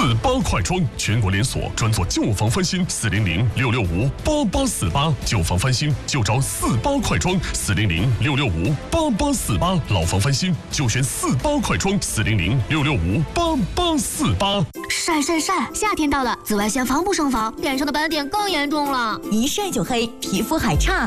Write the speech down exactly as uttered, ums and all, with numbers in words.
八快装，全国连锁，专做旧房翻新，四零零六六五八八四八，旧房翻新就找四八快装，四零零六六五八八四八，老房翻新就选四八快装，四零零六六五八八四八。 晒晒晒，夏天到了，紫外线防不胜防，脸上的斑点更严重了， 一晒就黑，皮肤还差。